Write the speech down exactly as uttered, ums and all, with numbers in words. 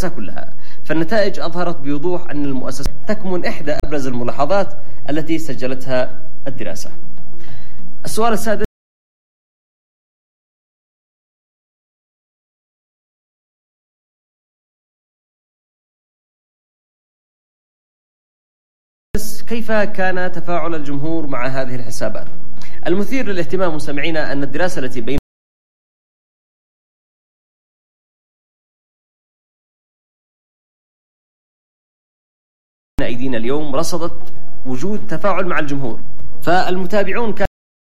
الدراسة كلها. فالنتائج أظهرت بوضوح أن المؤسسة تكمن إحدى أبرز الملاحظات التي سجلتها الدراسة. السؤال السادس: كيف كان تفاعل الجمهور مع هذه الحسابات؟ المثير للاهتمام مستمعينا أن الدراسة التي بين أيدينا اليوم رصدت وجود تفاعل مع الجمهور، فالمتابعون كانوا